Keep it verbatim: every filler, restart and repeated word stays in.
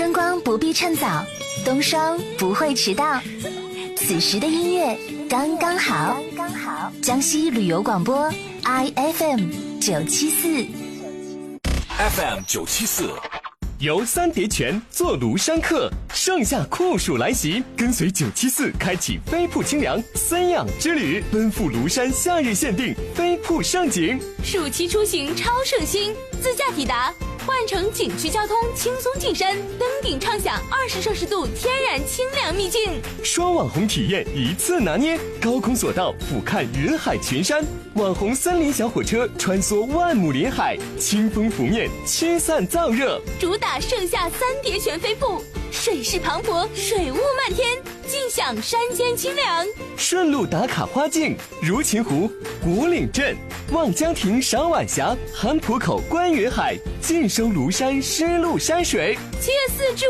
春光不必趁早，冬霜不会迟到。此时的音乐刚刚好，刚刚好。江西旅游广播 I F M 九七四 ，F M 九七四。 由三叠泉坐庐山客，盛夏酷暑来袭，跟随九七四开启飞瀑清凉森养之旅，奔赴庐山夏日限定飞瀑盛景。 暑期出行超省心，自驾抵达，换乘景区交通轻松进山，登顶畅享二十摄氏度天然清凉秘境。 双网红体验一次拿捏，高空索道俯瞰云海群山，网红森林小火车穿梭万亩林海，清风拂面驱散燥热。 主打盛夏三叠泉飞瀑，水势磅礴，水雾漫天，尽享山间清凉。 顺路打卡花境，如琴湖、古岭镇、望江亭赏晚霞，韩浦口观云海，尽收庐山湿漉山水。 七月四至